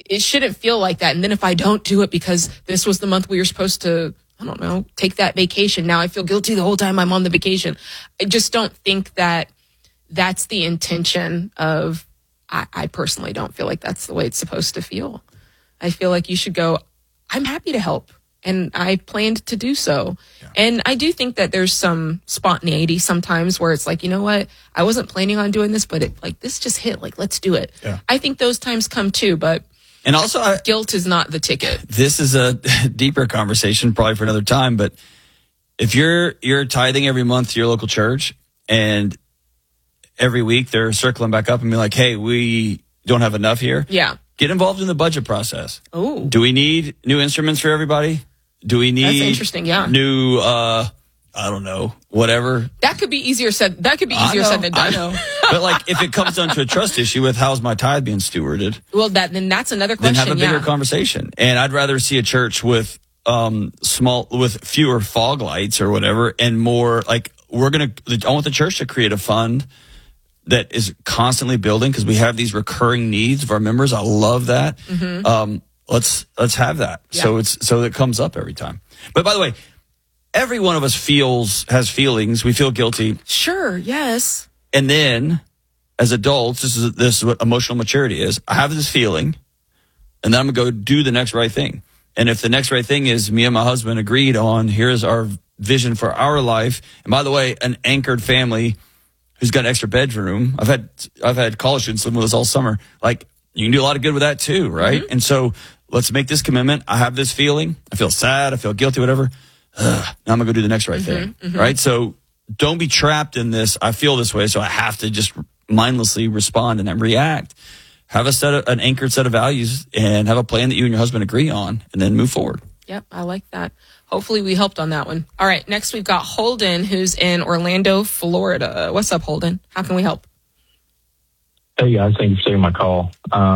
it shouldn't feel like that. And then if I don't do it because this was the month we were supposed to, I don't know, take that vacation, now I feel guilty the whole time I'm on the vacation. I just don't think that that's the intention of, I personally don't feel like that's the way it's supposed to feel. I feel like you should go, I'm happy to help. And I planned to do so. Yeah. And I do think that there's some spontaneity sometimes where it's like, you know what? I wasn't planning on doing this, but this just hit. Like, let's do it. Yeah. I think those times come too, but and also guilt is not the ticket. This is a deeper conversation probably for another time, but if you're tithing every month to your local church and every week they're circling back up and be like, hey, we don't have enough here. Yeah. Get involved in the budget process. Oh. Do we need new instruments for everybody? Do we need That's interesting, yeah. new, I don't know, whatever? That could be easier said said than done. I know. But like, if it comes down to a trust issue with how's my tithe being stewarded? Well, then that's another question. Then have a bigger conversation. And I'd rather see a church with with fewer fog lights or whatever, and more like I want the church to create a fund that is constantly building because we have these recurring needs of our members. I love that. Mm-hmm. Let's have that. Yeah. So it comes up every time. But by the way, every one of us has feelings. We feel guilty. Sure. Yes. And then as adults, this is what emotional maturity is. I have this feeling and then I'm going to go do the next right thing. And if the next right thing is me and my husband agreed on, here's our vision for our life. And by the way, an anchored family who's got an extra bedroom. I've had college students living with us all summer. Like, you can do a lot of good with that too, right? Mm-hmm. And so let's make this commitment. I have this feeling. I feel sad. I feel guilty, whatever. Now I'm going to go do the next right thing, right? So don't be trapped in this. I feel this way, so I have to just mindlessly respond and then react. Have an anchored set of values and have a plan that you and your husband agree on and then move forward. Yep, I like that. Hopefully we helped on that one. All right, next we've got Holden, who's in Orlando, Florida. What's up, Holden? How can we help? Hey, guys. Thank you for taking my call.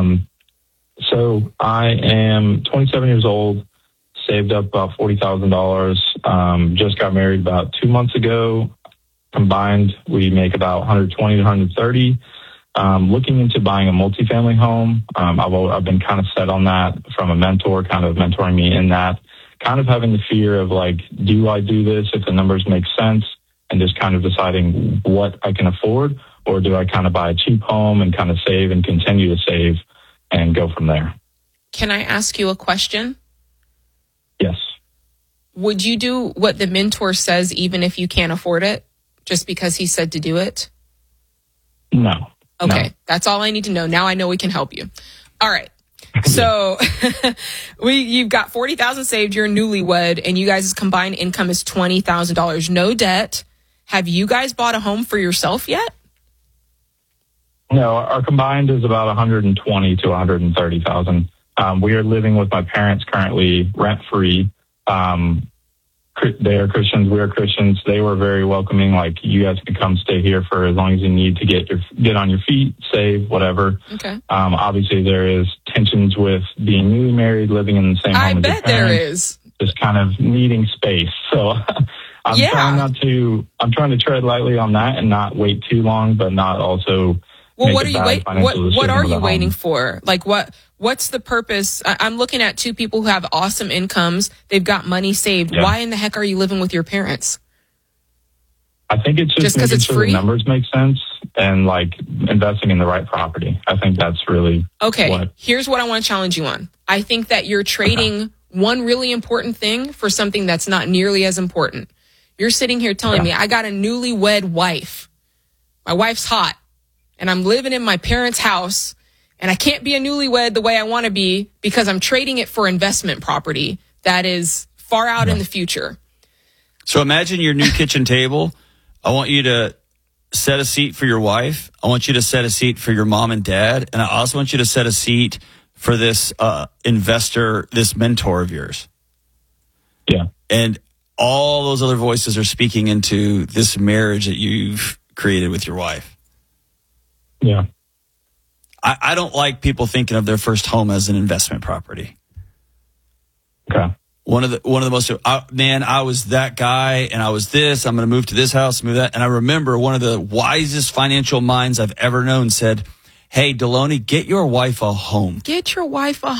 So I am 27 years old, saved up about $40,000, just got married about 2 months ago. Combined, we make about 120 to 130. Looking into buying a multifamily home. I've been kind of set on that from a mentor, kind of mentoring me in that, kind of having the fear of like, do I do this if the numbers make sense, and just kind of deciding what I can afford, or do I kind of buy a cheap home and kind of save and continue to save and go from there? Can I ask you a question? Yes. Would you do what the mentor says even if you can't afford it, just because he said to do it? No. Okay, no. That's all I need to know. Now I know we can help you. All right. So you've got $40,000 saved. You're newlywed, and you guys' combined income is $20,000. No debt. Have you guys bought a home for yourself yet? No, our combined is about 120 to 130,000. We are living with my parents currently, rent free. They are Christians. We are Christians. They were very welcoming. Like, you guys can come stay here for as long as you need to get on your feet, save, whatever. Okay. Obviously, there is tensions with being newly married, living in the same home. I as bet your parents, there is. just kind of needing space. So I'm trying to tread lightly on that and not wait too long, but not also. Well, what are you waiting for? Like, what's the purpose? I'm looking at two people who have awesome incomes. They've got money saved. Yeah. Why in the heck are you living with your parents? I think it's just because the numbers make sense and like investing in the right property. I think that's really okay. Here's what I want to challenge you on. I think that you're trading one really important thing for something that's not nearly as important. You're sitting here telling me I got a newlywed wife. My wife's hot. And I'm living in my parents' house, and I can't be a newlywed the way I want to be because I'm trading it for investment property that is far out in the future. So imagine your new kitchen table. I want you to set a seat for your wife. I want you to set a seat for your mom and dad. And I also want you to set a seat for this investor, this mentor of yours. Yeah. And all those other voices are speaking into this marriage that you've created with your wife. Yeah. I don't like people thinking of their first home as an investment property. Okay. One of the most, I was that guy and I was this, I'm going to move to this house, move that. And I remember one of the wisest financial minds I've ever known said, hey, Deloney, get your wife a home. Get your wife a